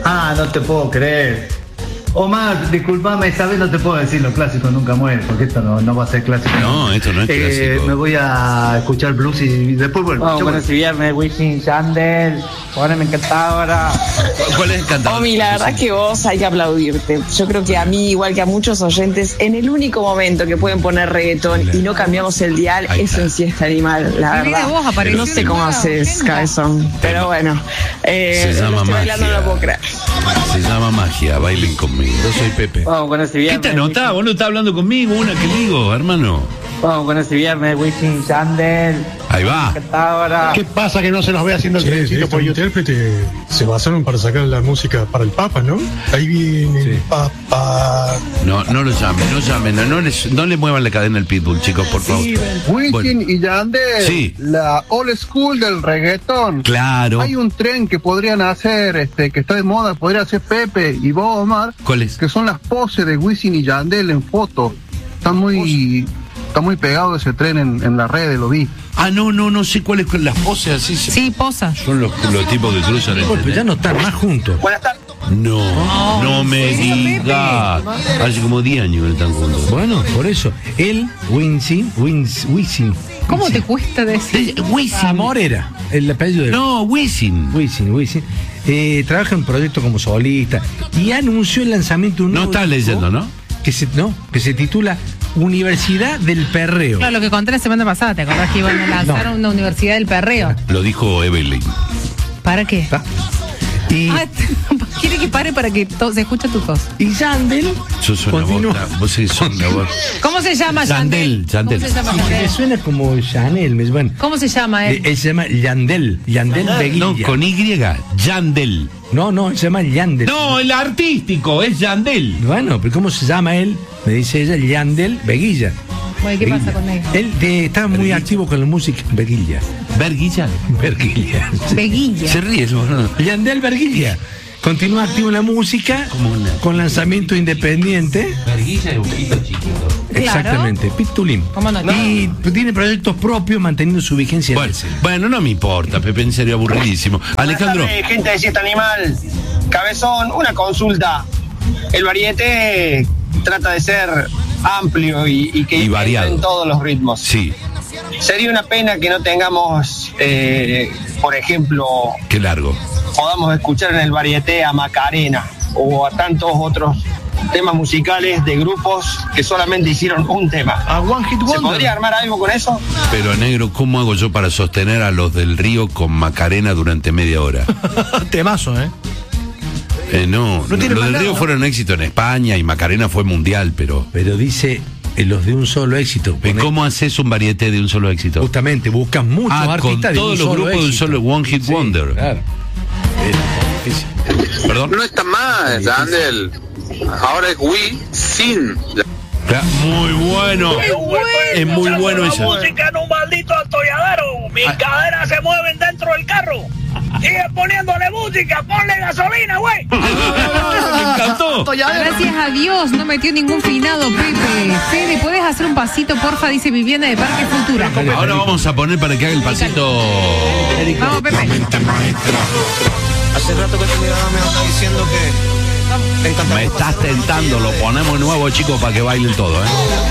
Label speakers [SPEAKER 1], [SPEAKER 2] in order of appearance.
[SPEAKER 1] Ah, no te puedo creer. Omar, disculpame, esta vez no te puedo decir los clásicos nunca mueren, porque esto no va a ser clásico.
[SPEAKER 2] No, esto no es clásico.
[SPEAKER 1] Me voy a escuchar blues y después vuelvo.
[SPEAKER 3] Vamos con ese viernes, Wisin Yandel, poneme encantadora.
[SPEAKER 2] ¿Cuál es encantadora?
[SPEAKER 4] Omi, la verdad que vos hay que aplaudirte. Yo creo que a mí, igual que a muchos oyentes, en el único momento que pueden poner reggaetón y no cambiamos el dial, eso en sí está animal, la
[SPEAKER 5] Y mira,
[SPEAKER 4] verdad.
[SPEAKER 5] vos apareció
[SPEAKER 4] No sé cómo
[SPEAKER 5] nuevo.
[SPEAKER 4] haces, cabezón. Pero bueno,
[SPEAKER 2] Se llama
[SPEAKER 4] lo estoy bailando, no
[SPEAKER 2] magia.
[SPEAKER 4] lo puedo creer.
[SPEAKER 2] Se llama magia, bailen conmigo.
[SPEAKER 6] Yo soy Pepe.
[SPEAKER 3] Vamos con ese
[SPEAKER 2] ¿Qué
[SPEAKER 3] viernes.
[SPEAKER 2] te anotás? Vos no estás hablando conmigo, una que digo, hermano.
[SPEAKER 3] Vamos con ese viernes, Wisin Yandel,
[SPEAKER 2] Ahí va.
[SPEAKER 3] encantadora.
[SPEAKER 7] ¿Qué pasa que no se nos ve haciendo el trencito por YouTube?
[SPEAKER 8] intérpretes se basaron para sacar la música para el Papa, ¿no? Ahí viene el Papa.
[SPEAKER 2] No lo llamen, no le muevan la cadena al pitbull, chicos, por favor.
[SPEAKER 9] Wisin
[SPEAKER 2] Bueno,
[SPEAKER 9] y Yandel,
[SPEAKER 2] Sí.
[SPEAKER 9] la old school del reggaetón.
[SPEAKER 2] claro.
[SPEAKER 9] Hay un tren que podrían hacer, que está de moda, podría hacer Pepe y vos, Omar,
[SPEAKER 2] ¿Cuál es?
[SPEAKER 9] que son las poses de Wisin y Yandel en foto. Está muy pegado ese tren en las redes, lo vi.
[SPEAKER 2] Ah, no sé cuáles son las poses así.
[SPEAKER 5] Sí, posa.
[SPEAKER 2] Son los tipos que cruzan el
[SPEAKER 6] Pero ya
[SPEAKER 2] tren.
[SPEAKER 6] no están más juntos.
[SPEAKER 3] Buenas tardes.
[SPEAKER 2] No me digas. Hace como 10 años que están juntos.
[SPEAKER 6] Bueno, por eso. Él, Wisin.
[SPEAKER 5] ¿Cómo te cuesta decir?
[SPEAKER 2] Wisin.
[SPEAKER 6] Amor era el apellido de
[SPEAKER 2] No, Wisin.
[SPEAKER 6] Wisin. Trabaja en proyectos como solista y anunció el lanzamiento de un
[SPEAKER 2] No
[SPEAKER 6] nuevo
[SPEAKER 2] estás
[SPEAKER 6] disco
[SPEAKER 2] leyendo, ¿no?
[SPEAKER 6] que se titula Universidad del Perreo.
[SPEAKER 5] Claro, lo que conté la semana pasada, ¿te acordás que iban a lanzar una universidad del perreo?
[SPEAKER 2] Lo dijo Evelyn.
[SPEAKER 5] ¿Para qué?
[SPEAKER 6] ¿Está? Y,
[SPEAKER 5] Ah, quiere que pare para que se escuche tu tos.
[SPEAKER 6] y Yandel
[SPEAKER 2] Sos una
[SPEAKER 6] continúa.
[SPEAKER 2] bota. Vos sí sos una bota.
[SPEAKER 5] ¿Cómo se llama
[SPEAKER 2] Yandel,
[SPEAKER 5] Yandel? ¿Cómo se llama
[SPEAKER 6] me
[SPEAKER 5] Yandel?
[SPEAKER 6] suena como Chanel. Bueno,
[SPEAKER 5] ¿Cómo se llama él?
[SPEAKER 6] él se llama Yandel Beguilla.
[SPEAKER 2] No, con Y. Yandel.
[SPEAKER 6] No, él se llama Yandel.
[SPEAKER 2] No, el artístico es Yandel.
[SPEAKER 6] Bueno, pero ¿cómo se llama él? Me dice ella, Yandel Beguilla.
[SPEAKER 5] Bueno, ¿qué pasa con él?
[SPEAKER 6] Él está muy activo con la música. Beguilla.
[SPEAKER 2] Berguilla.
[SPEAKER 5] Beguilla.
[SPEAKER 2] Se ríe, ¿no?
[SPEAKER 6] Yandel Beguilla. Continúa activo en la música con lanzamiento independiente.
[SPEAKER 2] Berguilla es un poquito chiquito.
[SPEAKER 6] Exactamente, Pitulín.
[SPEAKER 5] ¿Cómo no?
[SPEAKER 6] Y tiene proyectos propios manteniendo su vigencia.
[SPEAKER 2] Bueno, no me importa, Pepe, en serio, aburridísimo. Alejandro.
[SPEAKER 3] Buenas tardes, gente de Siesta Animal. Cabezón, una consulta. El varieté trata de ser amplio y que
[SPEAKER 2] Y variado.
[SPEAKER 3] en todos los ritmos.
[SPEAKER 2] Sí,
[SPEAKER 3] Sería una pena que no tengamos, por ejemplo,
[SPEAKER 2] qué largo.
[SPEAKER 3] podamos escuchar en el varieté a Macarena o a tantos otros temas musicales de grupos que solamente hicieron un tema.
[SPEAKER 9] A One Hit
[SPEAKER 3] ¿Se
[SPEAKER 9] Wonder.
[SPEAKER 3] podría armar algo con eso?
[SPEAKER 2] Pero, negro, ¿cómo hago yo para sostener a los del Río con Macarena durante media hora?
[SPEAKER 7] Temazo, ¿eh?
[SPEAKER 2] No,
[SPEAKER 7] No tiene
[SPEAKER 2] los del
[SPEAKER 7] más
[SPEAKER 2] Río
[SPEAKER 7] nada.
[SPEAKER 2] fueron éxito en España y Macarena fue mundial, pero
[SPEAKER 6] dice los de un solo éxito.
[SPEAKER 2] ¿cómo haces un varieté de un solo éxito?
[SPEAKER 6] Justamente, buscas muchos
[SPEAKER 2] con
[SPEAKER 6] artistas de
[SPEAKER 2] todos
[SPEAKER 6] un
[SPEAKER 2] los
[SPEAKER 6] solo
[SPEAKER 2] grupos de un
[SPEAKER 6] éxito.
[SPEAKER 2] solo One Hit
[SPEAKER 6] Sí,
[SPEAKER 2] Wonder.
[SPEAKER 6] Claro.
[SPEAKER 2] Perdón.
[SPEAKER 10] No está mal, Yandel. Ahora es Wisin.
[SPEAKER 2] Muy bueno. Es muy bueno eso.
[SPEAKER 3] música en un maldito atolladero. Mis caderas se mueven dentro del carro. Sigue poniéndole música, ponle gasolina, güey.
[SPEAKER 2] Me encantó.
[SPEAKER 5] Gracias a Dios no metió ningún finado, Pepe. Fede, ¿puedes hacer un pasito, porfa? Dice Vivienda de Parque Futura.
[SPEAKER 2] Ahora vamos a poner para que haga el pasito.
[SPEAKER 5] Vamos, Pepe.
[SPEAKER 11] Hace rato que tu mirada me anda diciendo que
[SPEAKER 2] Me estás tentando, lo ponemos nuevo, chicos, para que bailen todo, ¿eh?